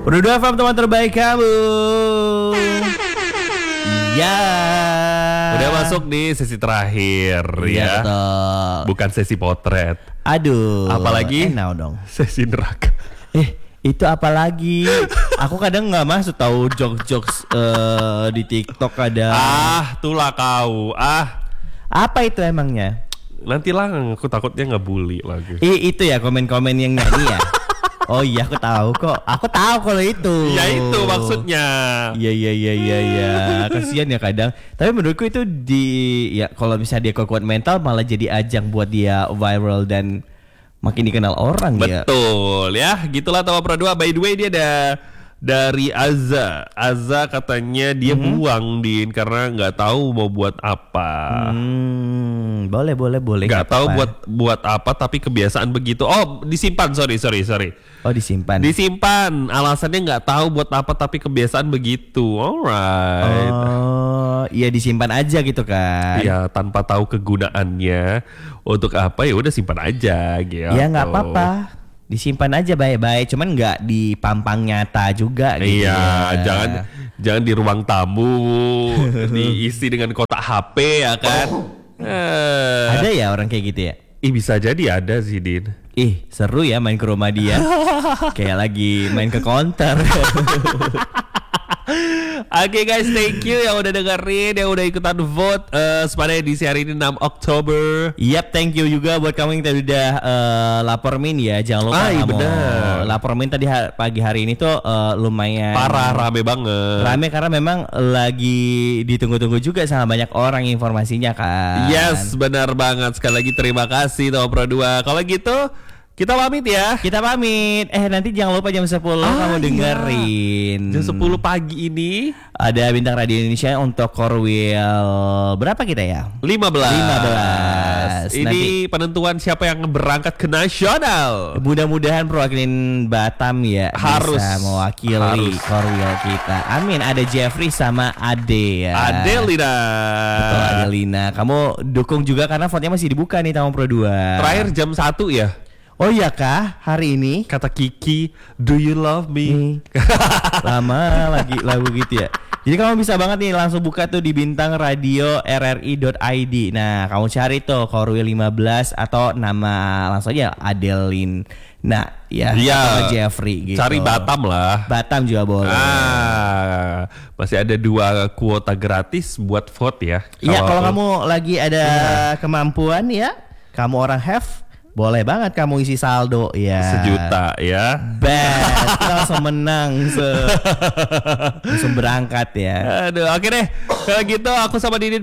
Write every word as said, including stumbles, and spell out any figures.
Berdua F M teman terbaik kamu. Iya. Udah masuk di sesi terakhir Iya, ya. betul. Bukan sesi potret. Aduh. Apalagi? Now dong. Sesi neraka. Eh, itu apalagi? Aku kadang nggak masuk tahu jokes-jokes uh, di TikTok ada. Ah, tulah kau. Ah, Apa itu emangnya? nantilah aku takutnya ngebully lagi. I, itu ya komen-komen yang nyanyi ya. Oh iya, aku tahu kok. Aku tahu kalau itu. Ya itu maksudnya. Iya iya iya iya iya. Kasihan ya kadang. Tapi menurutku itu di ya kalau misalnya dia kuat mental malah jadi ajang buat dia viral dan makin dikenal orang ya. Betul ya. Gitulah Tawa Pro dua. By the way dia ada dari Azza. Azza katanya dia Mhm. buang Din karena nggak tahu mau buat apa. Hmm, boleh boleh boleh. Nggak nggak tahu apa-apa. buat buat apa tapi kebiasaan begitu. Oh disimpan sorry sorry sorry. Oh disimpan. Disimpan. Alasannya nggak tahu buat apa tapi kebiasaan begitu. Alright. Oh iya disimpan aja gitu kan. Iya tanpa tahu kegunaannya untuk apa ya udah simpan aja gitu. Ya nggak apa-apa. Disimpan aja baik-baik. Cuman nggak dipampang nyata juga gitu. Iya, ya. jangan jangan di ruang tamu diisi dengan kotak H P ya kan. Eh, Ada ya orang kayak gitu ya? ih bisa jadi ada sih Din. Ih seru ya main ke rumah dia. Kayak lagi main ke konter. Oke guys, thank you yang udah dengerin, yang udah ikutan vote uh, sepada edisi hari ini enam Oktober. Yap, thank you juga buat kamu yang tadi udah uh, lapor min ya. Jangan lupa Ah, iya kamu benar. lapor min tadi ha- pagi hari ini tuh uh, lumayan Parah rame banget. rame karena memang lagi ditunggu-tunggu juga sama banyak orang informasinya kan. Yes, benar banget. Sekali lagi terima kasih Tawa Pro dua. Kalau gitu kita pamit ya. Kita pamit. Eh nanti jangan lupa jam sepuluh Ah, kamu iya. dengerin. Jam sepuluh pagi ini Ada Bintang Radio Indonesia untuk Korwil. Berapa kita ya? lima belas. lima belas. Ini Nanti- penentuan siapa yang berangkat ke nasional. Mudah-mudahan perwakilan Batam ya Harus. bisa mewakili Harus. Korwil kita. Amin. Ada Jeffrey sama Ade ya. Adelina. Betul, Adelina. Kamu dukung juga karena vote-nya masih dibuka nih Tamu Pro dua. Terakhir jam satu ya. Oh iya kah hari ini? Kata Kiki, do you love me? Lama lagi lagu gitu ya. Jadi kamu bisa banget nih langsung buka tuh di bintang radio r r i dot i d. Nah, kamu cari tuh Korwil lima belas atau nama langsung aja Adelin. Nah, ya Iya. atau Jeffrey gitu. Cari Batam lah. Batam juga boleh. Ah, masih ada dua kuota gratis buat vote ya. Iya, kalau aku- kamu lagi ada kemampuan ya, kamu orang have, boleh banget kamu isi saldo ya. sejuta ya. Bet, kita langsung menang se langsung berangkat ya. Aduh, oke deh. Kalau gitu aku sama Didin